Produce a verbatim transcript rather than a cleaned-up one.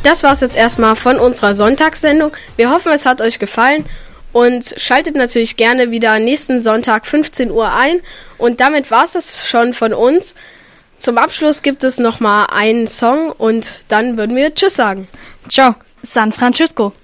Das war's jetzt erstmal von unserer Sonntagssendung. Wir hoffen, es hat euch gefallen und schaltet natürlich gerne wieder nächsten Sonntag fünfzehn Uhr ein. Und damit war's es schon von uns. Zum Abschluss gibt es nochmal einen Song und dann würden wir Tschüss sagen. Ciao, San Francisco.